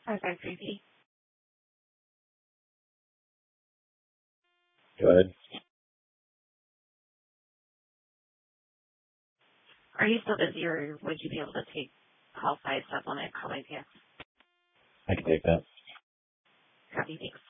5533B. Go ahead. Are you still busy, or would you be able to take call 5 supplement call by PX? I can take that. Copy, thanks.